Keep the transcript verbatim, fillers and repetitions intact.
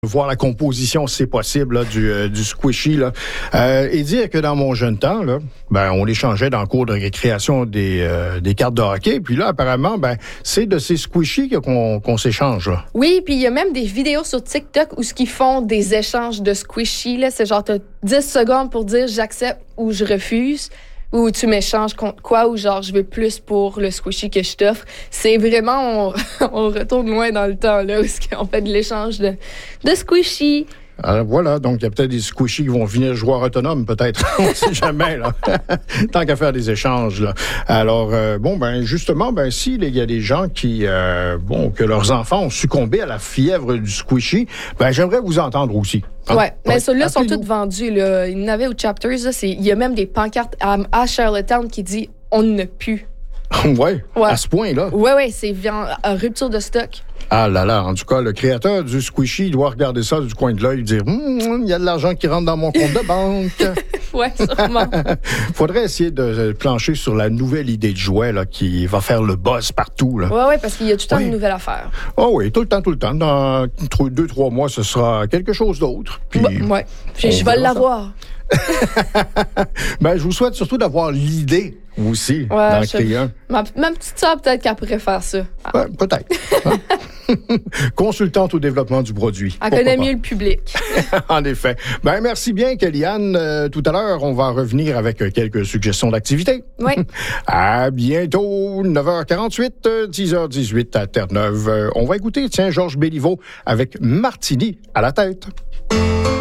voir la composition, si c'est possible, là, du, euh, du squishy. Là. Euh, et dire que dans mon jeune temps, là, ben, on échangeait dans le cours de récréation des, euh, des cartes de hockey. Puis là, apparemment, ben, c'est de ces squishy qu'on, qu'on s'échange. Là. Oui, puis il y a même des vidéos sur TikTok où ce qu'ils font des échanges de squishy. Là, c'est genre, t'as dix secondes pour dire j'accepte ou je refuse. Ou tu m'échanges contre quoi, ou genre je veux plus pour le squishy que je t'offre. C'est vraiment, on, on retourne loin dans le temps, là, où on fait de l'échange de, de squishy. Alors voilà, donc il y a peut-être des squishy qui vont venir joueurs autonomes, peut-être. On ne sait jamais, là. Tant qu'à faire des échanges, là. Alors, euh, bon, ben justement, ben si il y a des gens qui, euh, bon, que leurs enfants ont succombé à la fièvre du squishy, ben j'aimerais vous entendre aussi. Oui, ouais, mais ceux-là sont tous vendus, là. Il y en avait au Chapters, là. C'est, il y a même des pancartes à, à Charlottetown qui dit « On ne pue ». Ouais, ouais, à ce point-là. Oui, oui, c'est en, en rupture de stock. Ah là là, en tout cas, le créateur du squishy il doit regarder ça du coin de l'œil et dire hm, « Il y a de l'argent qui rentre dans mon compte de banque. » Oui, sûrement. Faudrait essayer de plancher sur la nouvelle idée de jouet là, qui va faire le buzz partout. Oui, oui, parce qu'il y a tout le temps oui. une nouvelle affaire. Oh oui, tout le temps, tout le temps. Dans deux, trois mois, ce sera quelque chose d'autre. Puis, bah, ouais. Puis je vais l'avoir. Ben, je vous souhaite surtout d'avoir l'idée aussi ouais, d'en créer un. Ma, ma petite sœur, peut-être qu'elle pourrait faire ça. Ah. Ben, peut-être. Hein? Consultante au développement du produit. Elle connaît mieux le public. En effet. Ben, merci bien, Kellyanne. Euh, tout à l'heure, on va revenir avec quelques suggestions d'activités. Oui. À bientôt, neuf heures quarante-huit, dix heures dix-huit à Terre-Neuve. Euh, on va écouter, tiens, Georges Béliveau avec Martini à la tête.